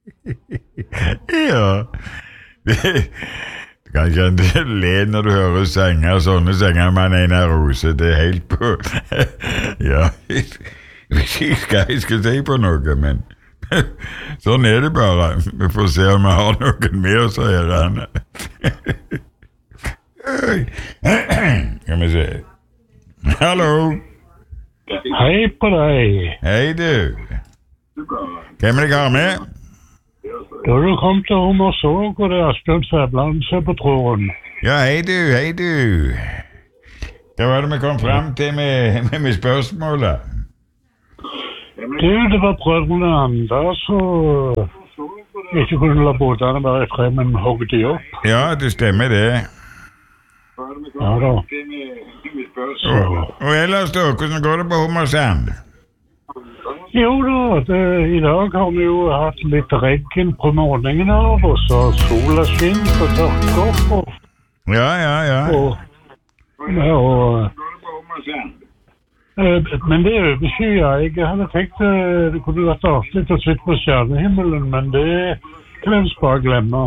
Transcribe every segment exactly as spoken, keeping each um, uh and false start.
Ja. Du kan ikke le når du hører sanger, sånne sanger med Einar Rose. Det er helt på... Ja, jeg vet ikke hva jeg skal si på noe, men sånn er det bare. Vi får se om vi har noen med oss her, Anne. Kan vi se. Hallo. Hei på deg. Hei, du. Hvem er det har med? Da du kom til Hummersåk, og det er Asbjørn Sæbland som er på tråden. Ja, hei du, hei du. Hva var det vi kom frem til med, med, med spørsmålet? Du, det var brødrene Anda som ikke kunne la båtene være i fred, men hogge de opp. Ja, det stemmer det. Ja da. Og, og ellers da, hvordan går det på Hummersand? Jo da, det, i dag har vi jo hatt litt regn på morgenen av, og så sola skinn og tørker opp. Og, Ja, ja, ja. og, ja, og eh, men det er overskya. Jeg hadde tenkt eh, det kunne vært artig å sitte på stjernehimmelen, men det kan jeg bare glemme.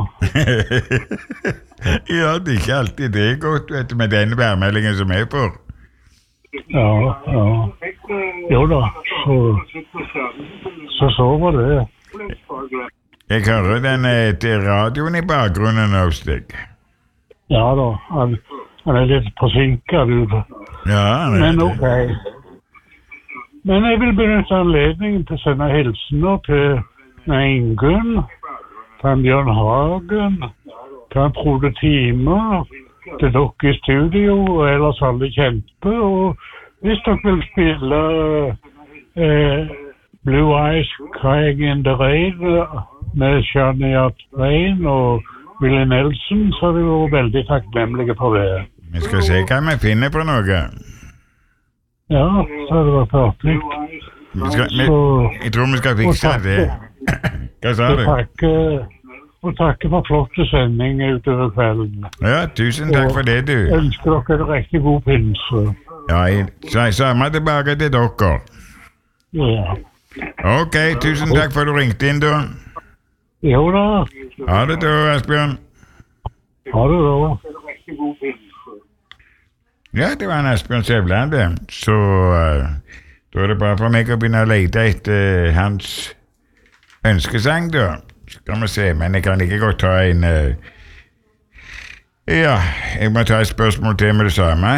Ja, det er ikke alltid det er godt, vet du, med denne værmeldingen som jeg får. Ja, ja. Jo da, så så, så var det. Jeg hører den eh, til radioen i bakgrunnen hos deg. Ja da, han, han er litt forsinket ut. Ja, han er Men det. ok. Men jeg vil benytte anledningen til å sende hilsener til Ingunn, til Bjørn Hagen, til Frode Timer, til dere i studio, og ellers alle kjente. Og hvis dere vil spille eh, Blue Eyes Crying in the Rain med Shania Twain og Willie Nelson, så er vi jo veldig takknemlige for det. Vi skal se hva vi finner på noe. Ja, så har det vært artig. Vi skal, vi, Så- jeg tror vi skal fikse og det. Hva sa Og du? takke, og takke for flotte sending utover kvelden. Ja, tusen takk for det, du. Ønsker dere en riktig god pinse. Ja, jeg, så, samme tilbake til dere. Ja. Ok, tusen takk for at du ringte inn, da. Jo da. Ha det da, Asbjørn. Ha det da. Ja, det var en Asbjørn Sæbland, det. Så uh, da er det bare for meg å begynne å lete etter uh, hans ønskesang, da. Skal vi se, men jeg kan ikke godt ta en... Uh, ja, jeg må ta et spørsmål til med det samme.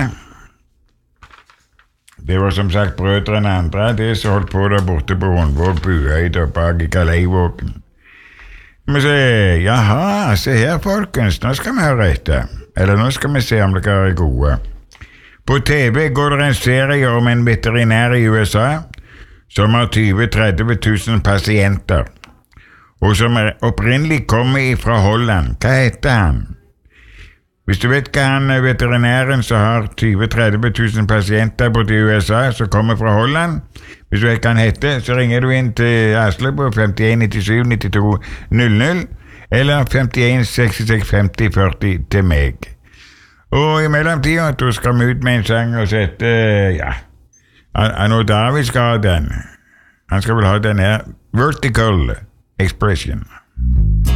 Det var som sagt brødrene andre, det som holdt på der borte på Hundvåg, Buhøyd og bak i Kaleivågen. Vi sier, jaha, se her folkens, nå skal vi høre etter. Eller nå skal vi se om dere er gode. På T V går det en serie om en veterinær i U S A som har tyve til tretti tusen pasienter, og som er opprinnelig kommer fra Holland. Hva heter han? Hvis du vet hva han er veterinæren som har tyve til tretti tusen pasienter borte i U S A som kommer fra Holland, hvis du vet hva han heter, så ringer du inn til Asle på femtien nittisju nittito null null eller femtien sekstiseks femti førti til meg. Og i mellomtiden så skal vi ut med en sang og sette, ja, Anno David skal ha den. Han skal vel ha den her, Vertical Expression.